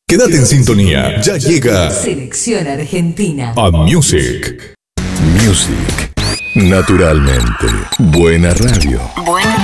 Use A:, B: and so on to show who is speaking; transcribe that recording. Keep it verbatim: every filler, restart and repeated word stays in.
A: Quédate en sintonía, ya llega
B: Selección Argentina.
A: A Music.
C: Music. Naturalmente. Buena radio.
B: Buena